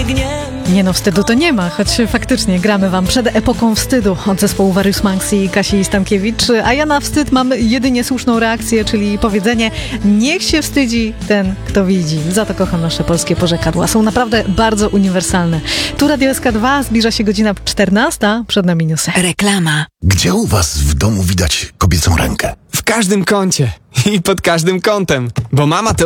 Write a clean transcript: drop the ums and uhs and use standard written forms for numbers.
Nie no, wstydu to nie ma, choć faktycznie gramy wam przed epoką wstydu od zespołu Warius Manx i Kasi Stankiewicz, a ja na wstyd mam jedynie słuszną reakcję, czyli powiedzenie: niech się wstydzi ten, kto widzi. Za to kocham nasze polskie porzekadła. Są naprawdę bardzo uniwersalne. Tu Radio SK2, zbliża się godzina 14, przed nami newsy. Reklama. Gdzie u was w domu widać kobiecą rękę? W każdym kącie i pod każdym kątem, bo mama to